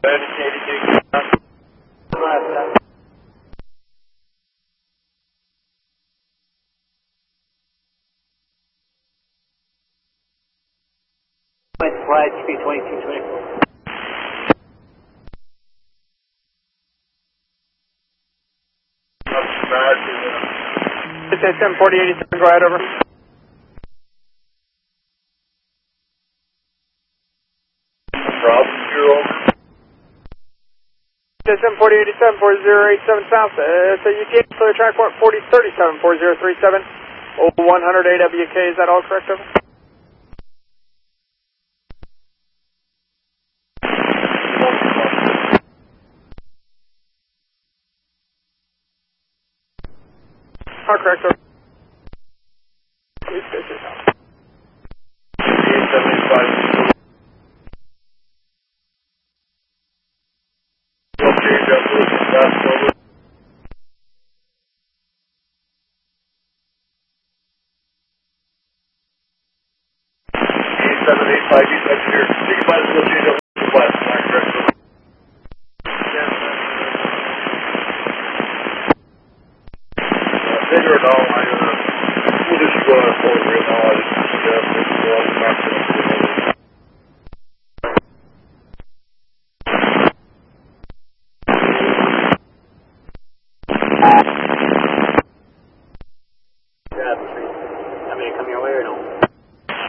Flight speed 2224. It's 104087, go ahead, over. Problem, you're over. It's 104087, 4087 south, so UTA, clear track 4037, 4037, 100 AWK, is that all correct, over? All correct, over. Please stay safe now. 875. Figure it out. We'll just go on forward right now. I just